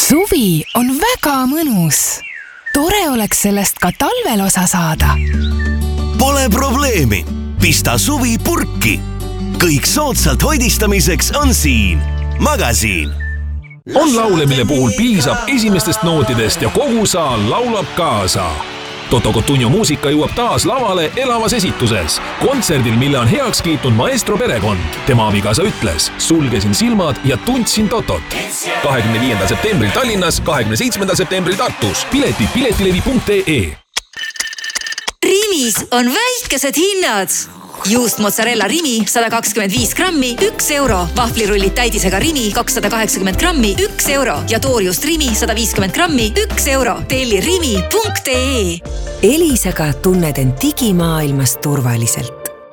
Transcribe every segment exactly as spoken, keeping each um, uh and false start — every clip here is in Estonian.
Suvi on väga mõnus. Tore oleks sellest ka talvel osa saada. Pole probleemi. Pista suvi purki. Kõik soodsalt hoidistamiseks on siin. Magasiin. On laule, mille puhul piisab esimestest nootidest ja kogu saal laulab kaasa. Toto Cotugno muusika jõuab taas lavale elavas esituses. Kontserdil, mille on heaks kiitnud maestro perekond. Tema abikaasa ütles, sulgesin silmad ja tundsin Totot. kahekümne viiendal septembril Tallinnas, kahekümne seitsmendal septembril Tartus. Piletid piletilevi punkt ee. Rimis on väikesed hinnad. Juust mozzarella Rimi sada kakskümmend viis grammi, üks euro. Vahvlirullid täidisega Rimi kakssada kaheksakümmend grammi, üks euro. Ja toorjust Rimi sada viiskümmend grammi, üks euro. Telli rimi punkt ee. Elisaga tunned end digimaailmas turvaliselt.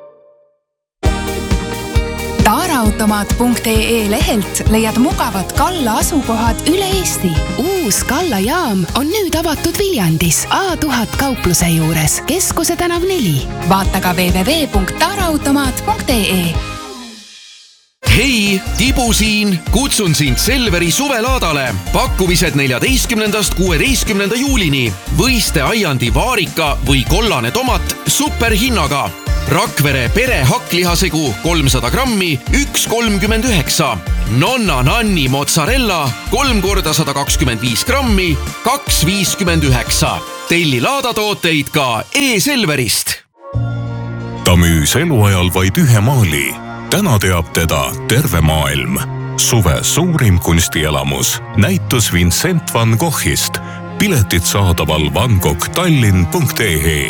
Taaraautomaat punkt ee lehelt leiad mugavad Kalla asukohad üle Eesti. Uus Kalla jaam on nüüd avatud Viljandis A tuhat kaupluse juures, Keskuse tänav neli. Vaata ka double-u double-u double-u punkt taaraautomaat punkt ee. Hei, Tibu siin, kutsun sind Selveri suvelaadale. Pakkumised neljateistkümnendast kuueteistkümnenda juulini. Võiste aiandi vaarika või kollane tomat superhinnaga. Rakvere pere hakklihasegu kolmsada grammi, üks kolmkümmend üheksa. Nonna Nanni mozzarella kolm korda sada kakskümmend viis grammi, kaks viiskümmend üheksa. Telli laadatooteid ka e-Selverist. Ta müüs eluajal vaid ühe maali. Täna teab teda terve maailm. Suve suurim kunstielamus. Näitus Vincent van Goghist. Piletid saadaval van gogh tallinn punkt ee.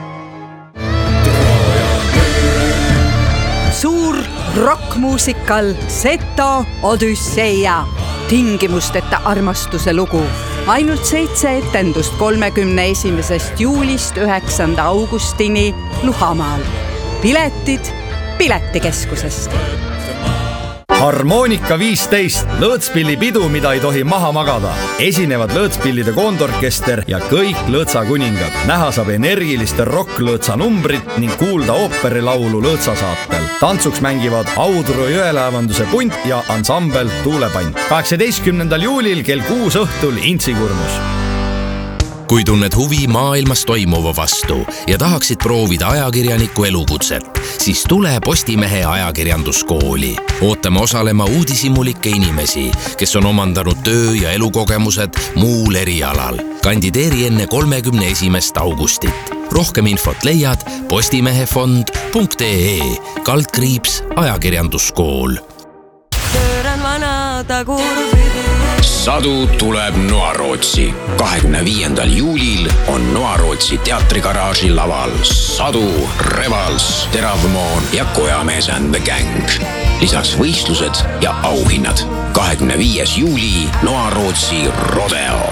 Suur rockmuusikal Seto Odüsseia. Tingimusteta armastuse lugu. Ainult seitse etendust kolmekümne esimesest juulist üheksanda augustini Luhamaal. Piletid Piletikeskusest. Harmonika viisteist, lõõtspillipidu, mida ei tohi maha magada. Esinevad lõõtspillide koondorkester ja kõik lõõtsakuningad. Näha saab energiliste rock-lõõtsa numbrit ning kuulda ooperilaulu lõõtsasaatel. Tantsuks mängivad Audru jõelaevanduse punt ja ansambel Tuulepann. kaheksateistkümnendal juulil kell kuus õhtul Intsigurnus. Kui tunned huvi maailmas toimuva vastu ja tahaksid proovida ajakirjaniku elukutset, siis tule Postimehe ajakirjanduskooli. Ootame osalema uudishimulikke inimesi, kes on omandanud töö- ja elukogemused muul erialal. Kandideeri enne kolmekümne esimest augustit. Rohkem infot leiad postimehefond punkt ee, kaldkriips ajakirjanduskool. Pööran vanada kurvidi. Sadu tuleb Noarootsi. kahekümne viiendal juulil on Noarootsi teatrigaraaži laval Sadu, Revals, Teravmoon ja Kojamees and the Gang. Lisaks võistlused ja auhinnad. kahekümne viies juuli Noarootsi Rodeo.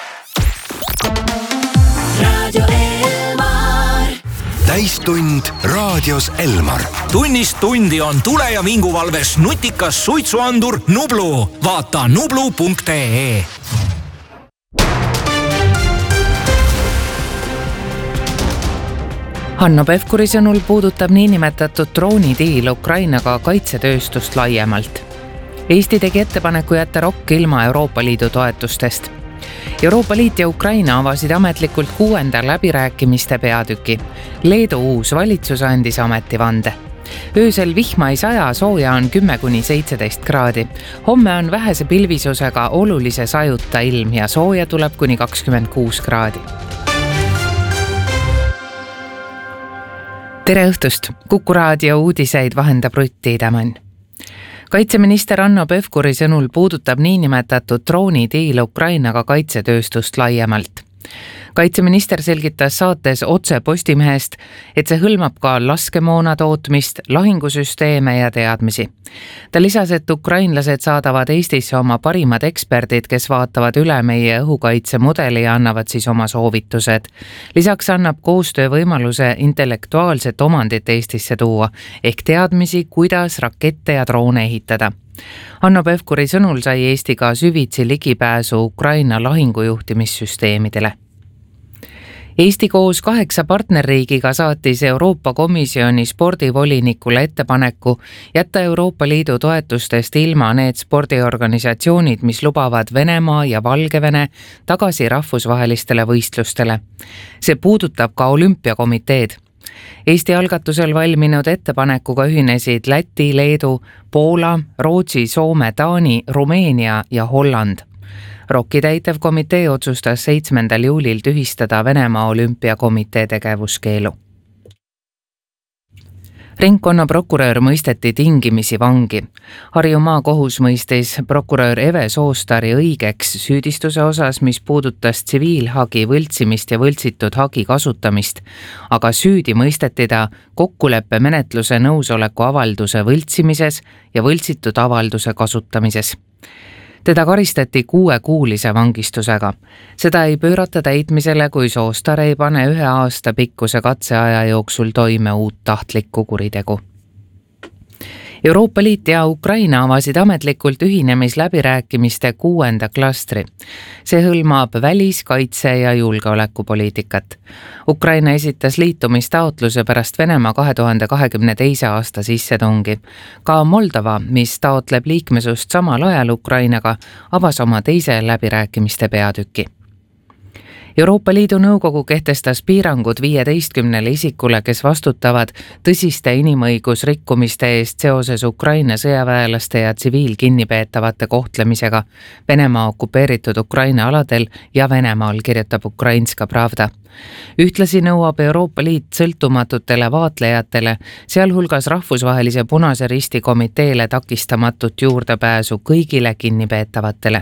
Radio Elmar. Täistund raadios Elmar. Tunnist tundi on tule- ja vinguvalves nutikas suitsuandur Nublu. Vaata nublu punkt ee. Hanno Pevkuri sõnul puudutab niinimetatud droonidiil Ukrainaga kaitsetööstust laiemalt. Eesti tegi ettepaneku jätta ROK ilma Euroopa Liidu toetustest. Euroopa Liit ja Ukraina avasid ametlikult kuuenda läbirääkimiste peatüki. Leedu uus valitsus andis ametivande. Öösel vihma ei saja, sooja on kümme kuni seitseteist kraadi. Homme on vähese pilvisusega olulise sajuta ilm ja sooja tuleb kuni kakskümmend kuus kraadi. Tere õhtust! Kuku raadio uudiseid vahendab Rutti Idamann. Kaitseminister Hanno Pevkuri sõnul puudutab niinimetatud droonidiil Ukrainaga kaitsetööstust laiemalt. Kaitseminister selgitas saates Otse Postimehest, et see hõlmab ka laskemoona tootmist, lahingusüsteeme ja teadmisi. Ta lisas, et ukrainlased saadavad Eestisse oma parimad eksperdid, kes vaatavad üle meie õhukaitsemudeli ja annavad siis oma soovitused. Lisaks annab koostöö võimaluse intellektuaalset omandit Eestisse tuua, ehk teadmisi, kuidas rakette ja droone ehitada. Hanno Pevkuri sõnul sai Eesti ka süvitsi ligipääsu Ukraina lahingujuhtimissüsteemidele. Eesti koos kaheksa partnerriigiga saatis Euroopa Komisjoni spordivolinikule ettepaneku jätta Euroopa Liidu toetustest ilma need spordiorganisatsioonid, mis lubavad Venemaa ja Valgevene tagasi rahvusvahelistele võistlustele. See puudutab ka olümpiakomiteed. Eesti algatusel valminud ettepanekuga ühinesid Läti, Leedu, Poola, Rootsi, Soome, Taani, Rumeenia ja Holland. Rocki täitevkomitee otsustas seitsmendal juulil tühistada Venemaa olümpiakomitee tegevuskeelu. Ringkonnaprokurör mõisteti tingimisi vangi. Harju maakohus mõistis prokurör Eve Soostari õigeks süüdistuse osas, mis puudutas tsiviilhagi võltsimist ja võltsitud hagi kasutamist, aga süüdi mõisteti ta kokkuleppe menetluse nõusoleku avalduse võltsimises ja võltsitud avalduse kasutamises. Teda karistati kuuekuulise vangistusega. Seda ei pöörata täitmisele, kui Soostar ei pane ühe aasta pikkuse katseaja jooksul toime uut tahtlikku kuritegu. Euroopa Liit ja Ukraina avasid ametlikult ühinemisläbirääkimiste kuuenda klastri. See hõlmab välis-, kaitse- ja julgeolekupoliitikat. Ukraina esitas liitumistaotluse pärast Venemaa kahe tuhande kahekümne teise aasta sissetungi. Ka Moldova, mis taotleb liikmesust samal ajal Ukrainaga, avas oma teise läbirääkimiste peatüki. Euroopa Liidu nõukogu kehtestas piirangud viieteistkümnele isikule, kes vastutavad tõsiste inimõigusrikkumiste eest seoses Ukraina sõjaväelaste ja tsiviilkinnipeetavate kohtlemisega Venemaa okupeeritud Ukraina aladel ja Venemaal, kirjutab Ukrainska Pravda. Ühtlasi nõuab Euroopa Liit sõltumatutele vaatlejatele, sealhulgas rahvusvahelise Punase Risti komiteele takistamatut juurdepääsu kõigile kinnipeetavatele.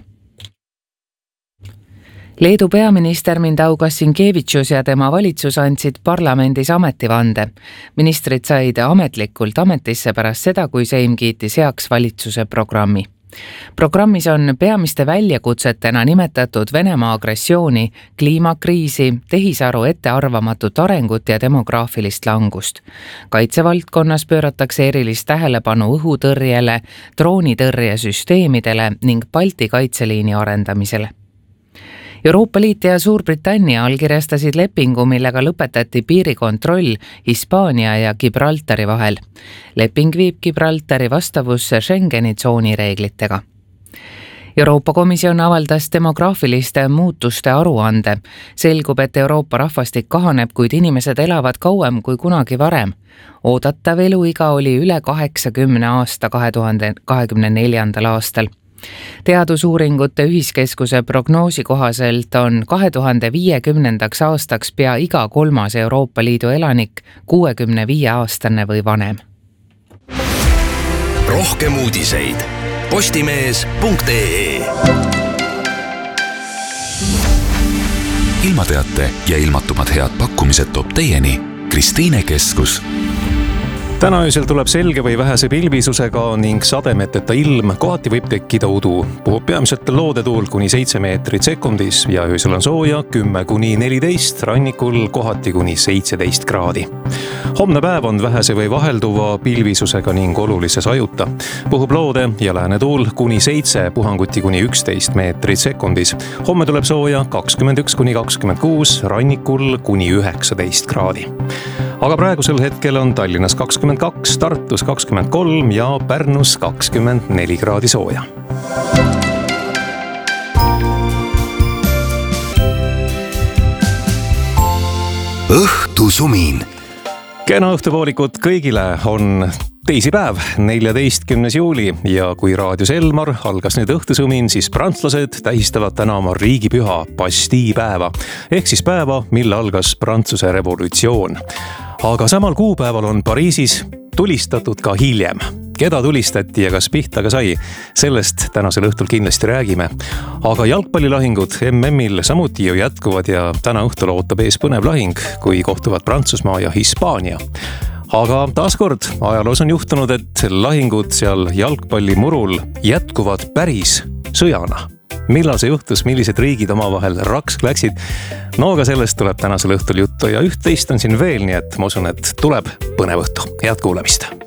Leedu peaminister Mindaugas Sinkevičius ja tema valitsus andsid parlamendis ametivande. Ministrid said ametlikult ametisse pärast seda, kui Seim kiitis heaks valitsuse programmi. Programmis on peamiste väljakutsetena nimetatud Venemaa agressiooni, kliimakriisi, tehisaru ettearvamatut arengut ja demograafilist langust. Kaitsevaldkonnas pööratakse erilist tähelepanu õhutõrjele, droonitõrjesüsteemidele ning Balti kaitseliini arendamisele. Euroopa Liit ja Suurbritannia allkirjastasid lepingu, millega lõpetati piirikontroll Hispaania ja Gibraltari vahel. Leping viib Gibraltari vastavusse Schengeni tsooni reeglitega. Euroopa Komisjon avaldas demograafiliste muutuste aruande. Selgub, et Euroopa rahvastik kahaneb, kuid inimesed elavad kauem kui kunagi varem. Oodatav eluiga oli üle kaheksakümne aasta kahe tuhande kahekümne neljandal aastal. Teadusuuringute ühiskeskuse prognoosi kohaselt on kahe tuhande viiekümnendaks aastaks pea iga kolmas Euroopa Liidu elanik kuuekümne viie aastane või vanem. Rohkem uudiseid postimees punkt ee. Ilmateate ja ilmatumad head pakkumised toob teieni Kristiine Keskus. Täna öösel tuleb selge või vähese pilvisusega ning sademeteta ilm, kohati võib tekkida udu. Puhub peamiselt loodetuul kuni seitse meetrit sekundis ja öösel on sooja kümme kuni neliteist, rannikul kohati kuni seitseteist kraadi. Homne päev on vähese või vahelduva pilvisusega ning olulise sajuta. Puhub loode ja läänetuul kuni seitse, puhanguti kuni üksteist meetrit sekundis. Homme tuleb sooja kakskümmend üks kuni kakskümmend kuus, rannikul kuni üheksateist kraadi. Aga praegusel hetkel on Tallinnas kakskümmend kaks, Tartus kakskümmend kolm ja Pärnus kakskümmend neli kraadi sooja. Õhtusumin. Kena õhtupoolikut kõigile, on teisipäev, neljateistkümnes juuli ja kui raadios Elmar algas nüüd õhtusumin, siis prantslased tähistavad täna oma riigipüha Bastille päeva ehk siis päeva, mil algas Prantsuse revolutsioon. Aga samal kuupäeval on Pariisis tulistatud ka hiljem. Keda tulistati ja kas pihta ka sai, sellest tänasel õhtul kindlasti räägime. Aga jalgpallilahingud M M-il samuti ju jätkuvad ja täna õhtul ootab ees põnev lahing, kui kohtuvad Prantsusmaa ja Hispaania. Aga taaskord ajaloos on juhtunud, et lahingud seal jalgpallimurul jätkuvad päris sõjana. Millal see juhtus, millised riigid omavahel raks läksid? No aga sellest tuleb tänasel õhtul juttu ja üht-teist on siin veel, nii et ma usun, et tuleb põnev õhtu. Head kuulamist!